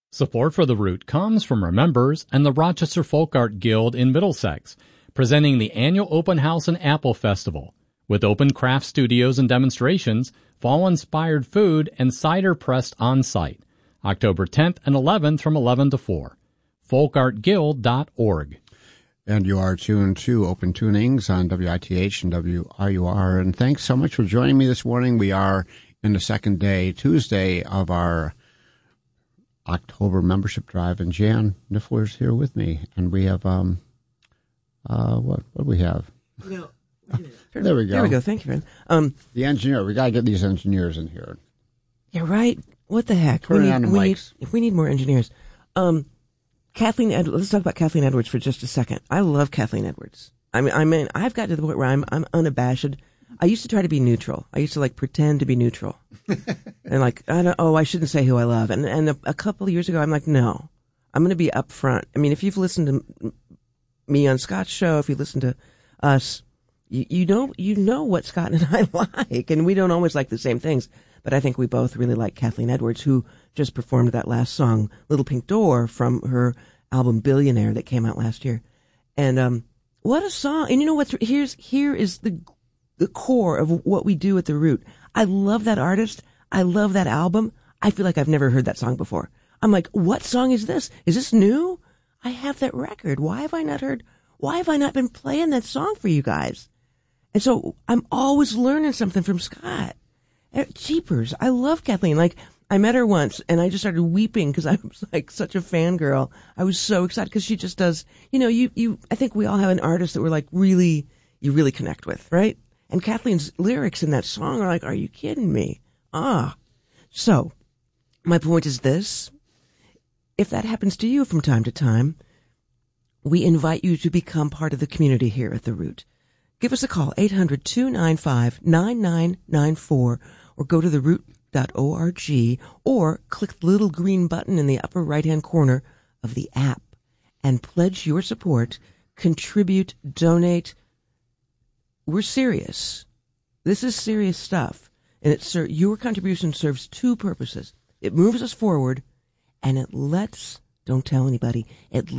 Support for The Root comes from our members and the Rochester Folk Art Guild in Middlesex, presenting the annual Open House and Apple Festival, with open craft studios and demonstrations, fall-inspired food, and cider pressed on-site, October 10th and 11th from 11 to 4. folkartguild.org. And you are tuned to Open Tunings on WITH and WRUR. And thanks so much for joining me this morning. We are in the second day, Tuesday, of our October membership drive. And Jan Niffler's here with me. And we have, what do we have? No. There we go. There we go. Thank you, friend. The engineer. We got to get these engineers in here. You're right. What the heck? Turn on the mics. We need more engineers. Kathleen Edwards. Let's talk about Kathleen Edwards for just a second. I love Kathleen Edwards. I mean, I've got to the point where I'm unabashed. I used to try to be neutral. I used to pretend to be neutral, and I shouldn't say who I love. And a couple of years ago, I'm like, no, I'm going to be upfront. I mean, if you've listened to me on Scott's show, if you listen to us, you know what Scott and I like, and we don't always like the same things. But I think we both really like Kathleen Edwards, who just performed that last song, Little Pink Door, from her album Billionaire that came out last year. And what a song. And you know what's here is the core of what we do at The Root. I love that artist. I love that album. I feel like I've never heard that song before. I'm like, what song is this? Is this new? I have that record. Why have I not been playing that song for you guys? And so I'm always learning something from Scott. Jeepers. I love Kathleen. I met her once and I just started weeping because I was such a fangirl. I was so excited because she just does, I think we all have an artist that we're you really connect with, right? And Kathleen's lyrics in that song are are you kidding me? So my point is this. If that happens to you from time to time, we invite you to become part of the community here at The Root. Give us a call, 800-295-9994, or go to theroot.org, or click the little green button in the upper right-hand corner of the app and pledge your support, contribute, donate. We're serious. This is serious stuff. And your contribution serves two purposes. It moves us forward, and it don't tell anybody, it